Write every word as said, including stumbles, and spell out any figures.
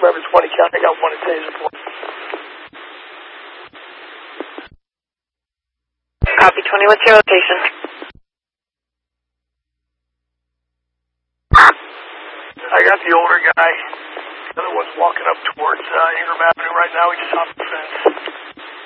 Forever twenty count. I got one at Taser Point. Copy twenty. What's your location? I got the older guy. The other one's walking up towards uh, Ingram Avenue right now. He just hopped